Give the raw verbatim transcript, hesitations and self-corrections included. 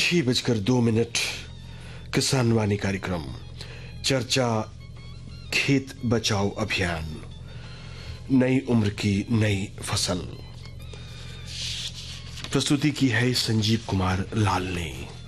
छह बजकर दो मिनट किसान वाणी कार्यक्रम चर्चा खेत बचाओ अभियान, नई उम्र की नई फसल। प्रस्तुति की है संजीव कुमार लाल ने।